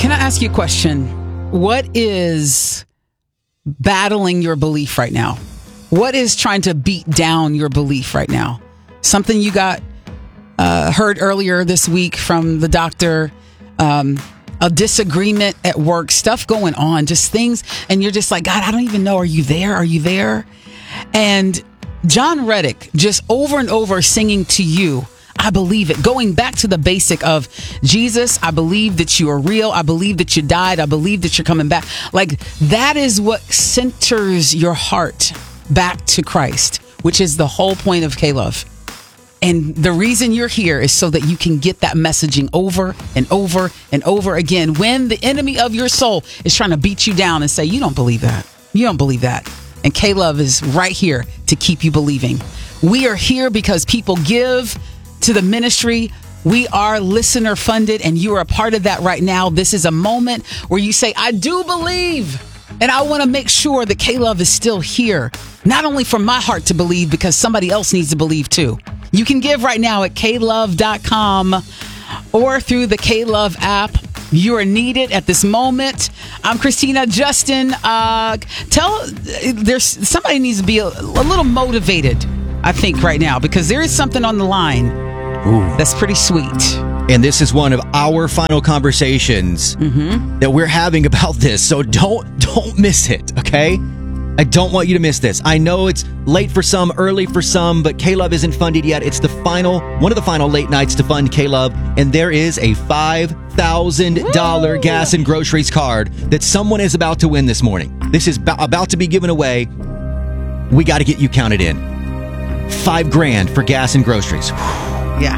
Can I ask you a question? What is battling your belief right now? What is trying to beat down your belief right now? Something you got heard earlier this week from the doctor, a disagreement at work, stuff going on, just things, and you're just like, God, I don't even know. Are you there? Are you there? And John Reddick just over and over singing to you, I believe it. Going back to the basic of Jesus, I believe that you are real. I believe that you died. I believe that you're coming back. Like, that is what centers your heart back to Christ, which is the whole point of K-Love. And the reason you're here is so that you can get that messaging over and over and over again when the enemy of your soul is trying to beat you down and say, you don't believe that. You don't believe that. And K-Love is right here to keep you believing. We are here because people give to the ministry. We are listener funded, and you are a part of that right now. This is a moment where you say, I do believe. And I want to make sure that K-Love is still here, not only for my heart to believe, because somebody else needs to believe too. You can give right now at klove.com or through the K-Love app. You are needed at this moment. I'm Christina. Justin, there's somebody needs to be a little motivated, I think, right now, because there is something on the line. Ooh. That's pretty sweet. And this is one of our final conversations that we're having about this. So don't miss it, okay? I don't want you to miss this. I know it's late for some, early for some, but K-Love isn't funded yet. It's one of the final late nights to fund K-Love, and there is a $5,000 gas and groceries card that someone is about to win this morning. This is about to be given away. We got to get you counted in. $5,000 for gas and groceries. Yeah.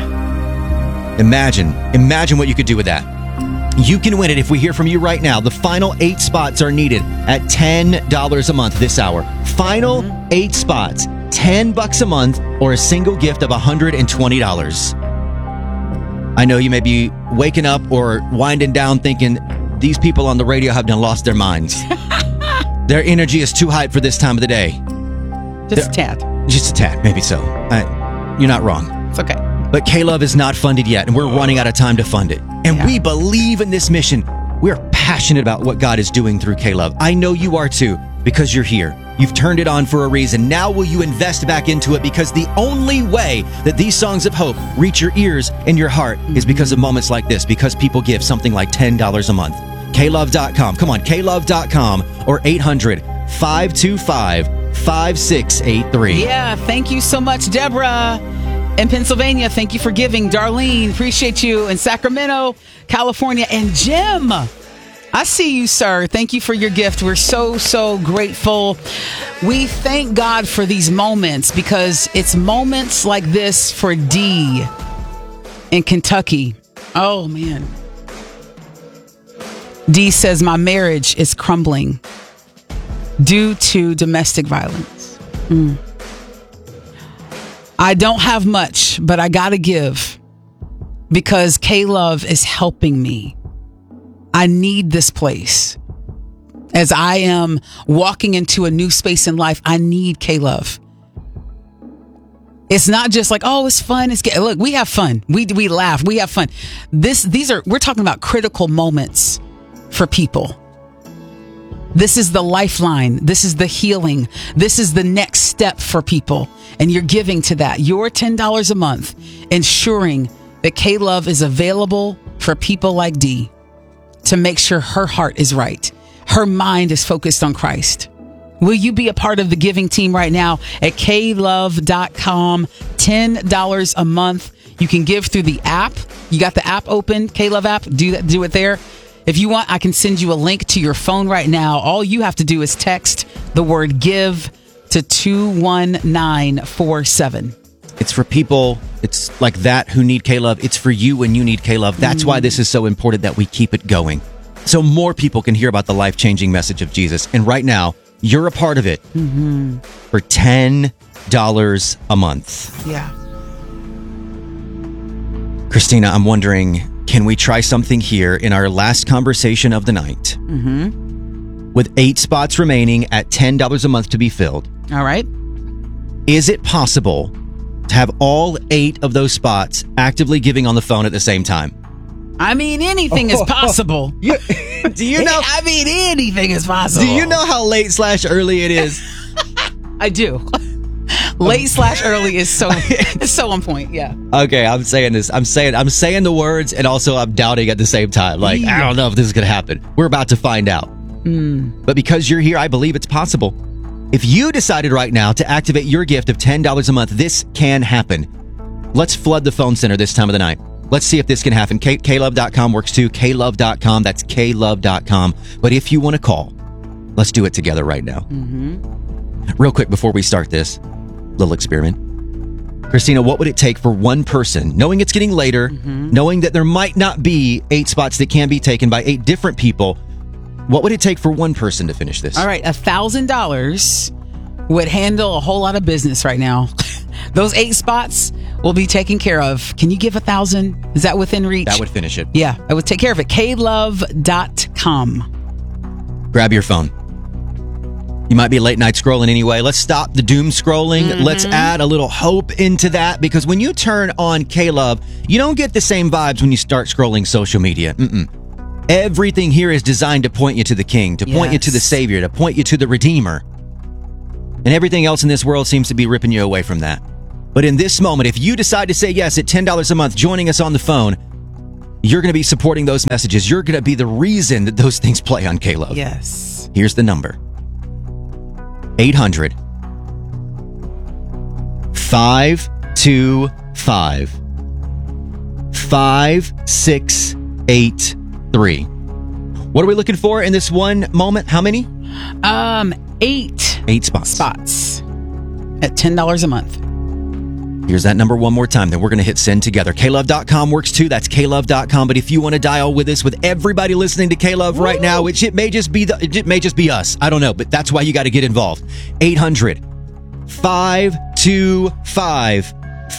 Imagine what you could do with that. You can win it if we hear from you right now. The final 8 spots are needed at $10 a month this hour. Final 8 spots, $10 a month, or a single gift of $120. I know you may be waking up or winding down thinking, these people on the radio have done lost their minds. Their energy is too hype for this time of the day. Just a tad. Just a tad, maybe so. You're not wrong. It's okay. But K-Love is not funded yet, and we're running out of time to fund it. And we believe in this mission. We're passionate about what God is doing through K-Love. I know you are too, because you're here. You've turned it on for a reason. Now will you invest back into it? Because the only way that these songs of hope reach your ears and your heart is because of moments like this, because people give something like $10 a month. klove.com. Come on, klove.com or 800-525-5683. Yeah, thank you so much, Deborah. In Pennsylvania, thank you for giving. Darlene, appreciate you. In Sacramento, California. And Jim, I see you, sir. Thank you for your gift. We're so grateful. We thank God for these moments, because it's moments like this for D in Kentucky. Oh, man. D says, my marriage is crumbling due to domestic violence. I don't have much, but I gotta give because K-Love is helping me. I need this place. As I am walking into a new space in life, I need K-Love. It's not just like, oh, it's fun. Look, we have fun. We laugh. We have fun. We're talking about critical moments for people. This is the lifeline. This is the healing. This is the next step for people. And you're giving to that. Your $10 a month, ensuring that K-Love is available for people like D to make sure her heart is right. Her mind is focused on Christ. Will you be a part of the giving team right now at klove.com? $10 a month. You can give through the app. You got the app open, K-Love app. Do it there. If you want, I can send you a link to your phone right now. All you have to do is text the word give to 21947. It's for people, it's like that, who need K-Love. It's for you when you need K-Love. That's why this is so important that we keep it going, so more people can hear about the life-changing message of Jesus. And right now, you're a part of it for $10 a month. Yeah. Christina, I'm wondering, can we try something here in our last conversation of the night? With 8 spots remaining at $10 a month to be filled. All right. Is it possible to have all 8 of those spots actively giving on the phone at the same time? I mean, anything is possible. Do you know? I mean, anything is possible. Do you know how late/early it is? I do. Late/early is so on point. Yeah. Okay, I'm saying this. I'm saying the words, and also I'm doubting at the same time. Like, I don't know if this is gonna happen. We're about to find out. But because you're here, I believe it's possible. If you decided right now to activate your gift of $10 a month, this can happen. Let's flood the phone center this time of the night. Let's see if this can happen. KLove.com works too. KLove.com. That's KLove.com. But if you want to call, let's do it together right now. Real quick before we start this little experiment. Christina, what would it take for one person, knowing it's getting later, knowing that there might not be 8 spots that can be taken by 8 different people, what would it take for one person to finish this? All right, $1,000 would handle a whole lot of business right now. Those 8 spots will be taken care of. Can you give 1,000? Is that within reach? That would finish it. Yeah, I would take care of it. KLove.com. Grab your phone. You might be late night scrolling anyway. Let's stop the doom scrolling. Let's add a little hope into that, because when you turn on KLove, you don't get the same vibes when you start scrolling social media. Everything here is designed to point you to the King, to point you to the Savior, to point you to the Redeemer. And everything else in this world seems to be ripping you away from that. But in this moment, if you decide to say yes at $10 a month, joining us on the phone, you're going to be supporting those messages. You're going to be the reason that those things play on KLove. Yes. Here's the number. 800 525 5683. What are we looking for in this one moment? How many? 8 spots. At $10 a month. Here's that number one more time. Then we're going to hit send together. KLove.com works too. That's KLove.com. But if you want to dial with us, with everybody listening to KLove right now, which it may just be us. I don't know, but that's why you got to get involved. 800 525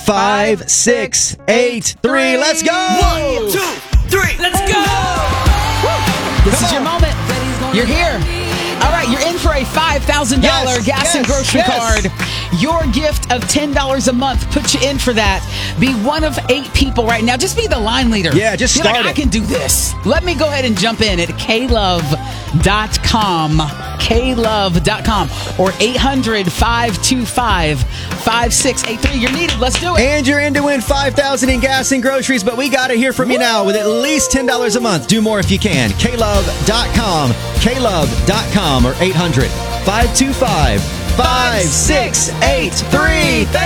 5683. Let's go. 1, 2, 3. Let's go. This is your moment. You're here. All right, you're in for a $5,000 gas and grocery card. Your gift of $10 a month puts you in for that. Be one of 8 people right now. Just be the line leader. Yeah, just be start like, it. I can do this. Let me go ahead and jump in at KLove.com. KLove.com or 800-525-5683. You're needed. Let's do it. And you're in to win $5,000 in gas and groceries, but we got to hear from you now with at least $10 a month. Do more if you can. KLove.com. KLove.com or 800-525-5683. Thank